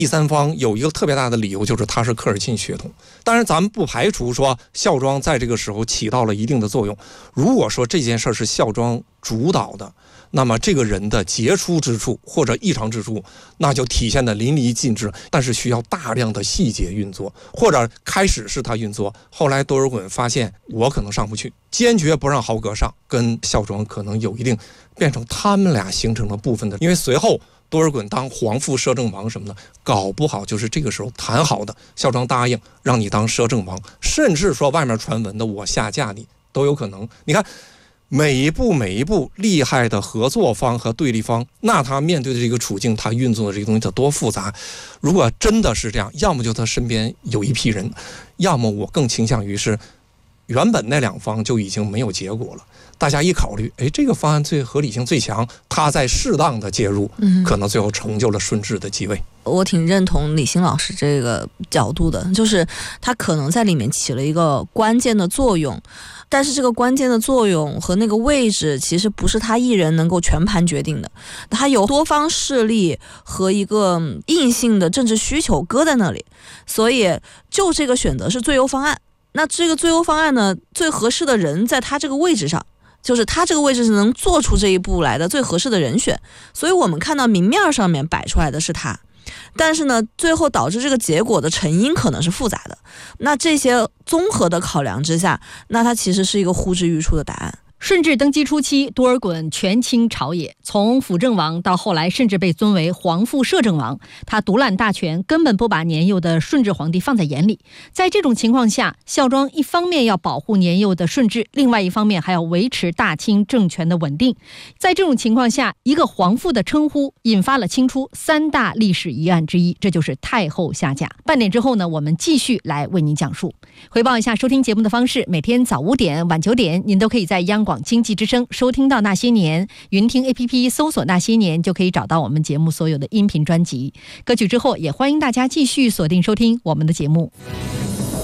第三方有一个特别大的理由，就是他是科尔沁血统。当然咱们不排除说孝庄在这个时候起到了一定的作用，如果说这件事是孝庄主导的，那么这个人的杰出之处或者异常之处，那就体现得淋漓尽致，但是需要大量的细节运作，或者开始是他运作，后来多尔衮发现我可能上不去，坚决不让豪格上，跟孝庄可能有一定变成他们俩形成了部分的，因为随后多尔衮当皇父摄政王什么的，搞不好就是这个时候谈好的，孝庄答应让你当摄政王，甚至说外面传闻的我下嫁你都有可能。你看每一步厉害的合作方和对立方，那他面对的这个处境，他运作的这个东西它多复杂。如果真的是这样，要么就他身边有一批人，要么我更倾向于是原本那两方就已经没有结果了，大家一考虑，这个方案最合理性最强，他在适当的介入，可能最后成就了顺治的继位。 我挺认同李欣老师这个角度的，就是他可能在里面起了一个关键的作用，但是这个关键的作用和那个位置其实不是他一人能够全盘决定的，他有多方势力和一个硬性的政治需求搁在那里，所以就这个选择是最优方案。那这个最优方案呢，最合适的人在他这个位置上，就是他这个位置是能做出这一步来的最合适的人选，所以我们看到明面上面摆出来的是他，但是呢，最后导致这个结果的成因可能是复杂的。那这些综合的考量之下，那它其实是一个呼之欲出的答案。 顺治登基初期，多尔衮权倾朝野，从辅政王到后来甚至被尊为皇父摄政王，他独揽大权，根本不把年幼的顺治皇帝放在眼里。在这种情况下，孝庄一方面要保护年幼的顺治，另外一方面还要维持大清政权的稳定。在这种情况下，一个皇父的称呼引发了清初3大历史疑案之一，这就是太后下嫁。半点之后呢，我们继续来为您讲述。回报一下收听节目的方式，每天早5点、晚9点，您都可以在央广经济之声收听到那些年，云听 APP 搜索那些年就可以找到我们节目所有的音频专辑。歌曲之后，也欢迎大家继续锁定收听我们的节目。